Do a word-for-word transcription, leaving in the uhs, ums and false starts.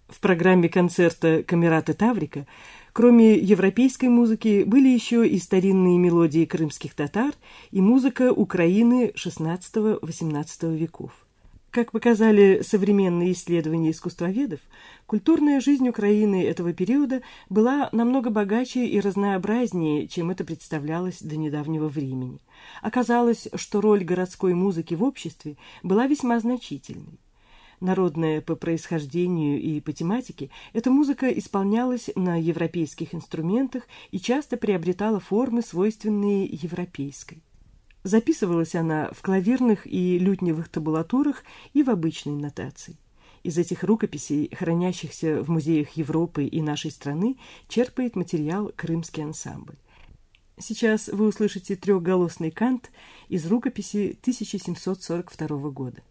В программе концерта «Камерата Таврика» кроме европейской музыки были еще и старинные мелодии крымских татар и музыка Украины шестнадцатого-восемнадцатого веков. Как показали современные исследования искусствоведов, культурная жизнь Украины этого периода была намного богаче и разнообразнее, чем это представлялось до недавнего времени. Оказалось, что роль городской музыки в обществе была весьма значительной. Народная по происхождению и по тематике, эта музыка исполнялась на европейских инструментах и часто приобретала формы, свойственные европейской. Записывалась она в клавирных и лютневых табулатурах и в обычной нотации. Из этих рукописей, хранящихся в музеях Европы и нашей страны, черпает материал крымский ансамбль. Сейчас вы услышите трехголосный кант из рукописи тысяча семьсот сорок второго года.